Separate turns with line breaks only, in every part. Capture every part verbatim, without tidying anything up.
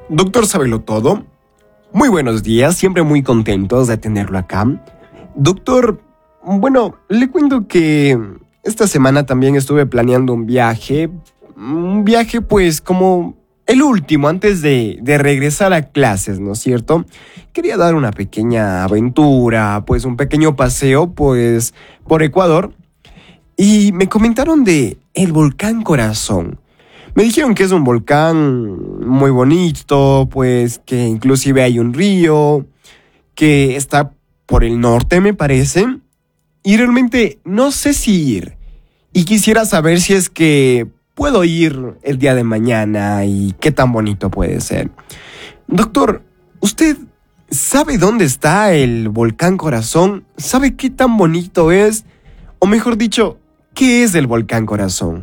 Doctor Sábelo Todo, muy buenos días, siempre muy contentos de tenerlo acá. Doctor, bueno, le cuento que esta semana también estuve planeando un viaje, un viaje pues como el último antes de, de regresar a clases, ¿no es cierto? Quería dar una pequeña aventura, pues un pequeño paseo pues por Ecuador y me comentaron de el volcán Corazón. Me dijeron que es un volcán muy bonito, pues que inclusive hay un río, que está por el norte me parece, y realmente no sé si ir. Y quisiera saber si es que puedo ir el día de mañana y qué tan bonito puede ser. Doctor, ¿usted sabe dónde está el volcán Corazón? ¿Sabe qué tan bonito es? O mejor dicho, ¿qué es el volcán Corazón?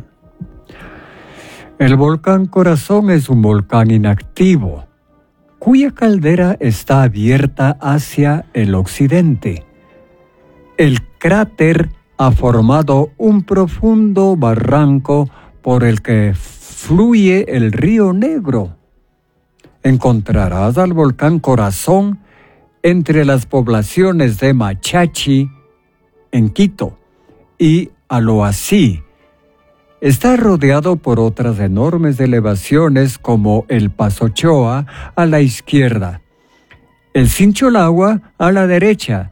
El volcán Corazón es un volcán inactivo, cuya caldera está abierta hacia el occidente. El cráter ha formado un profundo barranco por el que fluye el río Negro. Encontrarás al volcán Corazón entre las poblaciones de Machachi, en Quito, y Aloasí. Está rodeado por otras enormes elevaciones como el Pasochoa a la izquierda, el Sincholagua a la derecha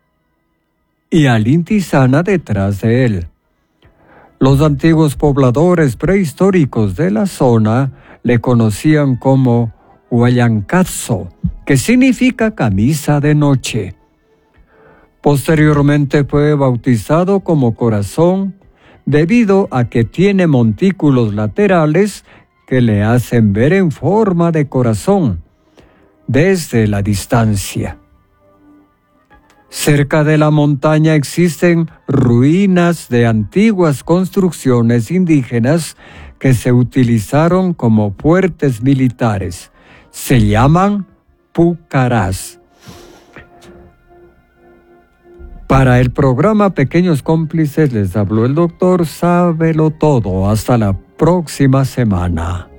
y al Intisana detrás de él. Los antiguos pobladores prehistóricos de la zona le conocían como Huayancazo, que significa camisa de noche. Posteriormente fue bautizado como Corazón debido a que tiene montículos laterales que le hacen ver en forma de corazón desde la distancia. Cerca de la montaña existen ruinas de antiguas construcciones indígenas que se utilizaron como fuertes militares. Se llaman pucarás. Para el programa Pequeños Cómplices les habló el doctor Sábelo Todo. Hasta la próxima semana.